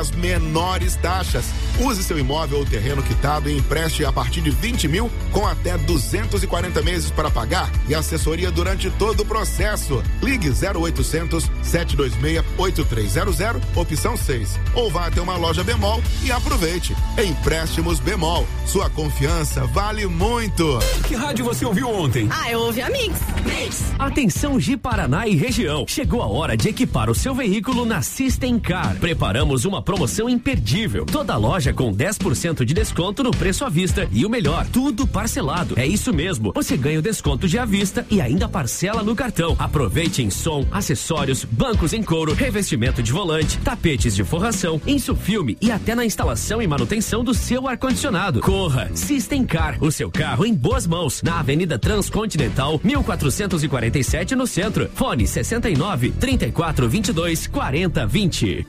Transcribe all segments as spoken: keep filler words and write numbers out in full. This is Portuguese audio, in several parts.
as menores taxas. Use seu imóvel ou terreno quitado e empreste a partir de vinte mil com até duzentos e quarenta meses para pagar e assessoria durante todo o processo. Ligue zero oitocentos, sete dois seis, oito três zero zero, opção seis. Ou vá até uma loja Bemol e aproveite. Empréstimos Bemol. Sua confiança vale muito. Que rádio você ouviu ontem? Ah, eu ouvi a Mix. Mix. Atenção Ji-Paraná e região. Chegou a hora de equipar o seu veículo na System Car. Preparamos uma promoção imperdível. Toda loja com dez por cento de desconto no preço à vista e o melhor, tudo parcelado. É isso mesmo. Você ganha o desconto de à vista e ainda parcela no cartão. Aproveite em som, acessórios, bancos em couro, revestimento de volante, tapetes de forração, insufilme e até na instalação e manutenção do seu ar-condicionado. Corra, System Car, o seu carro em boas mãos, na Avenida Transcontinental, mil quatrocentos e quarenta e sete no centro. Fone sessenta e nove, trinta e quatro, vinte e dois, quarenta, vinte.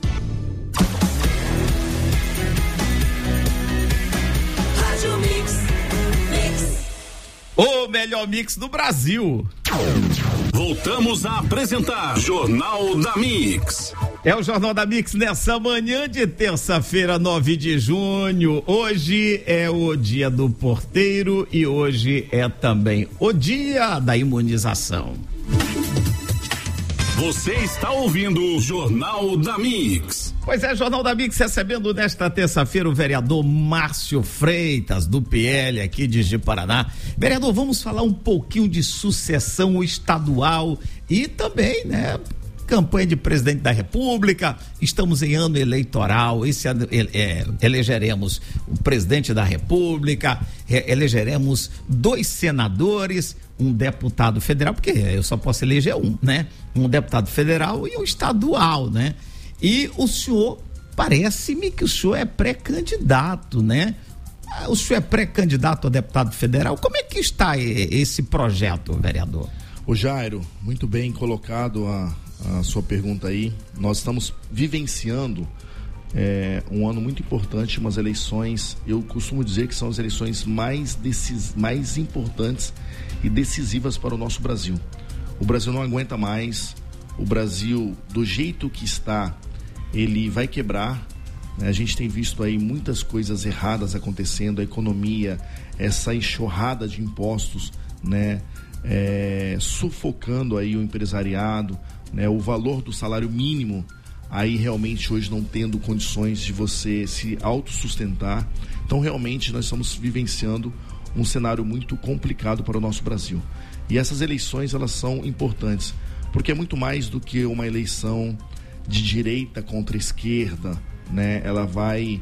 Rádio Mix, Mix. O melhor mix do Brasil. Voltamos a apresentar Jornal da Mix. É o Jornal da Mix nessa manhã de terça-feira, nove de junho. Hoje é o dia do porteiro e hoje é também o dia da imunização. Você está ouvindo o Jornal da Mix. Pois é, Jornal da Mix recebendo nesta terça-feira o vereador Márcio Freitas, do P L aqui de Ji-Paraná. Vereador, vamos falar um pouquinho de sucessão estadual e também, né, campanha de presidente da República. Estamos em ano eleitoral. Esse ano é, elegeremos o presidente da República, é, elegeremos dois senadores, um deputado federal, porque eu só posso eleger um, né? Um deputado federal e um estadual, né? E o senhor, parece-me que o senhor é pré-candidato, né? O senhor é pré-candidato a deputado federal. Como é que está esse projeto, vereador? Ô Jairo, muito bem colocado a, a sua pergunta aí. Nós estamos vivenciando é, um ano muito importante, umas eleições, eu costumo dizer que são as eleições mais, decis, mais importantes e decisivas para o nosso Brasil. O Brasil não aguenta mais, o Brasil, do jeito que está, ele vai quebrar, né? A gente tem visto aí muitas coisas erradas acontecendo, a economia, essa enxurrada de impostos, né? É, sufocando aí o empresariado, né? O valor do salário mínimo aí realmente hoje não tendo condições de você se autossustentar. Então realmente nós estamos vivenciando um cenário muito complicado para o nosso Brasil. E essas eleições, elas são importantes, porque é muito mais do que uma eleição de direita contra esquerda, né? Ela vai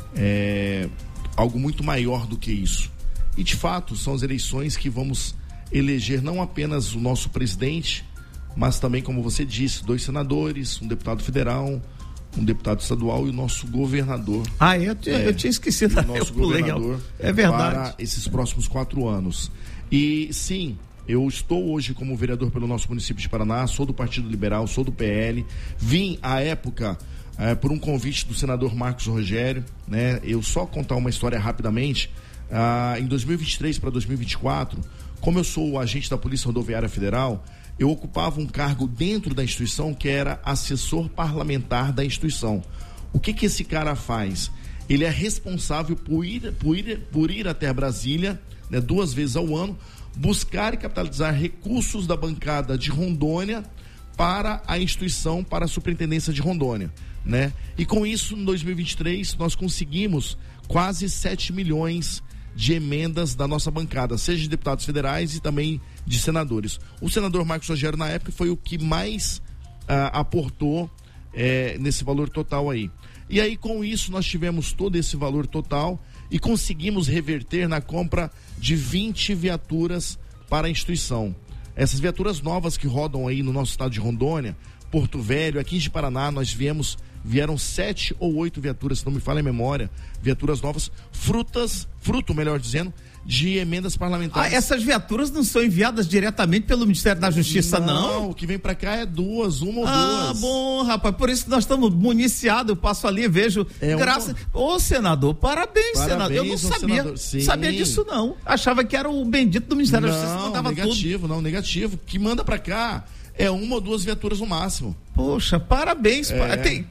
é, algo muito maior do que isso. E de fato são as eleições que vamos eleger não apenas o nosso presidente, mas também, como você disse, dois senadores, um deputado federal, um deputado estadual e o nosso governador. Ah, eu, é, eu tinha esquecido. O nosso governador. É verdade. Para esses próximos quatro anos. E sim, eu estou hoje como vereador pelo nosso município de Paraná, sou do Partido Liberal, sou do P L, vim à época é, por um convite do senador Marcos Rogério, né? Eu só contar uma história rapidamente, ah, em dois mil e vinte e três para dois mil e vinte e quatro, como eu sou o agente da Polícia Rodoviária Federal, eu ocupava um cargo dentro da instituição que era assessor parlamentar da instituição. O que que esse cara faz? Ele é responsável por ir, por ir, por ir até Brasília, né, duas vezes ao ano, buscar e capitalizar recursos da bancada de Rondônia para a instituição, para a Superintendência de Rondônia, né? E com isso, em dois mil e vinte e três, nós conseguimos quase sete milhões de emendas da nossa bancada, seja de deputados federais e também de senadores. O senador Marcos Rogério, na época, foi o que mais ah, aportou eh, nesse valor total aí. E aí, com isso, nós tivemos todo esse valor total e conseguimos reverter na compra de vinte viaturas para a instituição. Essas viaturas novas que rodam aí no nosso estado de Rondônia, Porto Velho, aqui de Paraná, nós viemos, vieram sete ou oito viaturas, se não me falha a memória, viaturas novas, frutas, fruto, melhor dizendo, de emendas parlamentares. Ah, essas viaturas não são enviadas diretamente pelo Ministério da Justiça, não? Não, o que vem pra cá é duas, uma ou ah, duas. Ah, bom, rapaz, por isso que nós estamos municiados, eu passo ali e vejo, é graças... Ô, senador, parabéns, parabéns senador, eu não sabia, senador. sabia disso não, achava que era o bendito do Ministério não, da Justiça que mandava negativo, tudo. Negativo, não, negativo, que manda pra cá é uma ou duas viaturas no máximo. Poxa, parabéns. É. Tem,